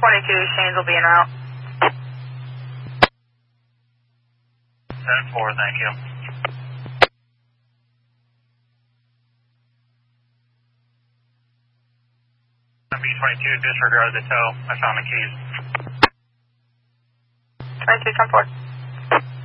Shanes will be en route. 10-4, thank you. B-22, disregard the tow. I found the keys. 22, 10-4.